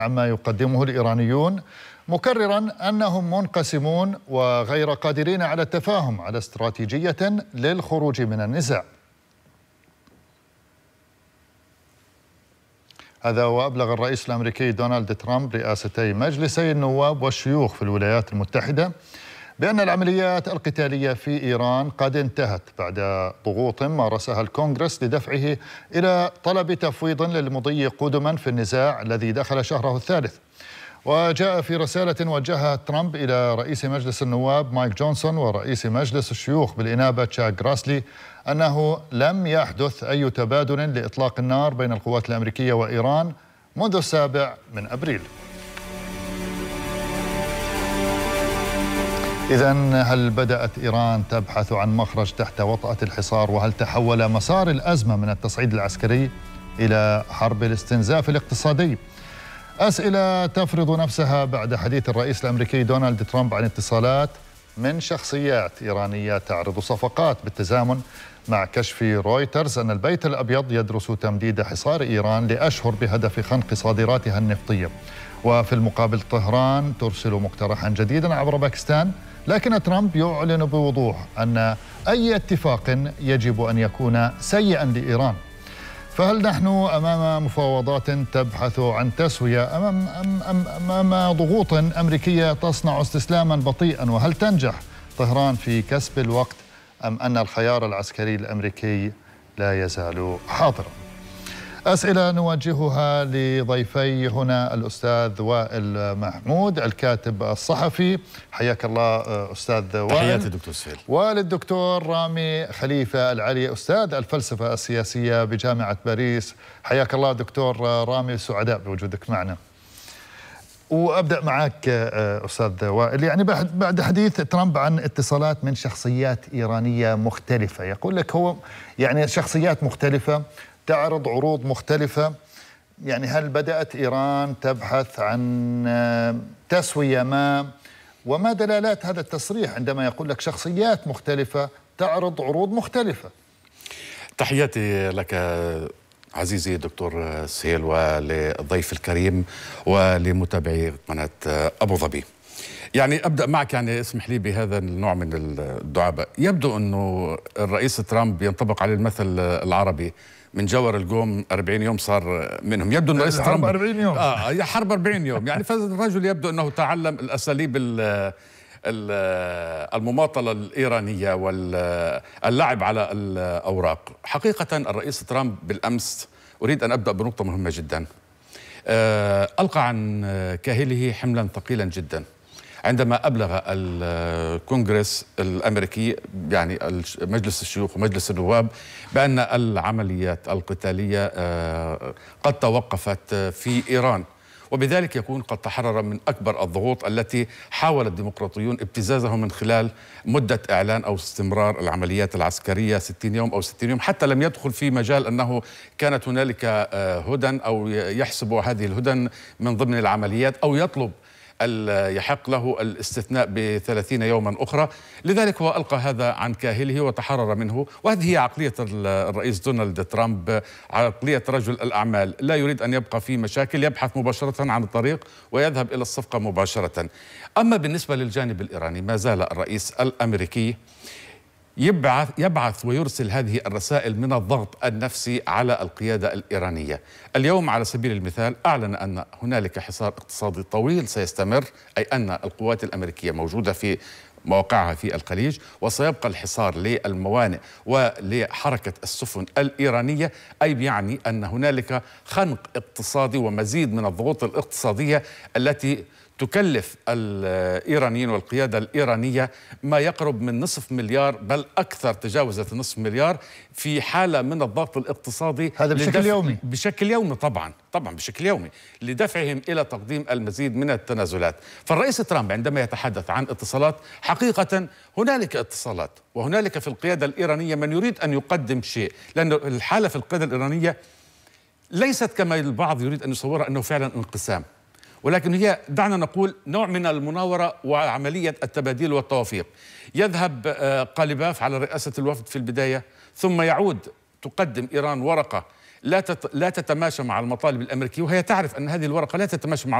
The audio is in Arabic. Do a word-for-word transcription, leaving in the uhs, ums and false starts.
عما يقدمه الإيرانيون، مكررا أنهم منقسمون وغير قادرين على التفاهم على استراتيجية للخروج من النزاع. هذا وأبلغ الرئيس الأمريكي دونالد ترامب رئاستي مجلسي النواب والشيوخ في الولايات المتحدة بأن العمليات القتالية في إيران قد انتهت بعد ضغوط مارسها الكونغرس لدفعه إلى طلب تفويض للمضي قدما في النزاع الذي دخل شهره الثالث. وجاء في رسالة وجهها ترامب إلى رئيس مجلس النواب مايك جونسون ورئيس مجلس الشيوخ بالإنابة تشاك غراسلي أنه لم يحدث أي تبادل لإطلاق النار بين القوات الأمريكية وإيران منذ السابع من أبريل. إذن هل بدأت إيران تبحث عن مخرج تحت وطأة الحصار؟ وهل تحول مسار الأزمة من التصعيد العسكري إلى حرب الاستنزاف الاقتصادي؟ أسئلة تفرض نفسها بعد حديث الرئيس الأمريكي دونالد ترامب عن اتصالات من شخصيات إيرانية تعرض صفقات، بالتزامن مع كشف رويترز أن البيت الأبيض يدرس تمديد حصار إيران لأشهر بهدف خنق صادراتها النفطية. وفي المقابل طهران ترسل مقترحا جديدا عبر باكستان، لكن ترامب يعلن بوضوح أن أي اتفاق يجب أن يكون سيئا لإيران. فهل نحن أمام مفاوضات تبحث عن تسوية أمام, أمام ضغوط أمريكية تصنع استسلاما بطيئا؟ وهل تنجح طهران في كسب الوقت أم أن الخيار العسكري الأمريكي لا يزال حاضرا؟ أسئلة نوجهها لضيفي هنا الأستاذ وائل محمود الكاتب الصحفي، حياك الله أستاذ وائل. تحياتي دكتور سهيل. وللدكتور رامي خليفة العلي أستاذ الفلسفة السياسية بجامعة باريس، حياك الله دكتور رامي، سعداء بوجودك معنا. وأبدأ معك أستاذ وائل، يعني بعد حديث ترامب عن اتصالات من شخصيات إيرانية مختلفة، يقول لك هو يعني شخصيات مختلفة تعرض عروض مختلفة، يعني هل بدأت إيران تبحث عن تسوية ما؟ وما دلالات هذا التصريح عندما يقول لك شخصيات مختلفة تعرض عروض مختلفة؟ تحياتي لك عزيزي دكتور سهيل وللضيف الكريم ولمتابعي قناة أبو ظبي. يعني أبدأ معك، يعني اسمح لي بهذا النوع من الدعابة. يبدو أنه الرئيس ترامب ينطبق عليه المثل العربي من جور القوم أربعين يوم صار منهم. يبدو أنه رئيس ترامب أربعين يوم آه حرب أربعين يوم يعني. فالرجل يبدو أنه تعلم الأساليب المماطلة الإيرانية واللعب على الأوراق. حقيقة الرئيس ترامب بالأمس، أريد أن أبدأ بنقطة مهمة جدا، ألقى عن كاهله حملا ثقيلا جدا عندما أبلغ الكونغرس الأمريكي، يعني مجلس الشيوخ ومجلس النواب، بأن العمليات القتالية قد توقفت في إيران، وبذلك يكون قد تحرر من أكبر الضغوط التي حاول الديمقراطيون ابتزازه من خلال مدة إعلان أو استمرار العمليات العسكرية ستين يوم أو ستين يوم، حتى لم يدخل في مجال أنه كانت هنالك هدن أو يحسب هذه الهدن من ضمن العمليات أو يطلب يحق له الاستثناء بثلاثين يوما أخرى. لذلك هو ألقى هذا عن كاهله وتحرر منه. وهذه هي عقلية الرئيس دونالد ترامب، عقلية رجل الأعمال، لا يريد أن يبقى في مشاكل، يبحث مباشرة عن الطريق ويذهب إلى الصفقة مباشرة. أما بالنسبة للجانب الإيراني، ما زال الرئيس الأمريكي يبعث, يبعث ويرسل هذه الرسائل من الضغط النفسي على القيادة الإيرانية. اليوم على سبيل المثال أعلن أن هنالك حصار اقتصادي طويل سيستمر، أي أن القوات الأمريكية موجودة في مواقعها في الخليج، وسيبقى الحصار للموانئ ولحركة السفن الإيرانية، أي يعني أن هنالك خنق اقتصادي ومزيد من الضغوط الاقتصادية التي تكلف الإيرانيين والقيادة الإيرانية ما يقرب من نصف مليار، بل أكثر، تجاوزت نصف مليار، في حالة من الضغط الاقتصادي. هذا بشكل يومي؟ بشكل يومي طبعا طبعا بشكل يومي، لدفعهم إلى تقديم المزيد من التنازلات. فالرئيس ترامب عندما يتحدث عن اتصالات، حقيقة هنالك اتصالات، وهنالك في القيادة الإيرانية من يريد أن يقدم شيء، لأن الحالة في القيادة الإيرانية ليست كما البعض يريد أن يصورها أنه فعلا انقسام، ولكن هي دعنا نقول نوع من المناورة وعملية التباديل والتوافيق. يذهب قالباف على رئاسة الوفد في البداية، ثم يعود تقدم إيران ورقة لا لا تتماشى مع المطالب الأمريكية، وهي تعرف أن هذه الورقة لا تتماشى مع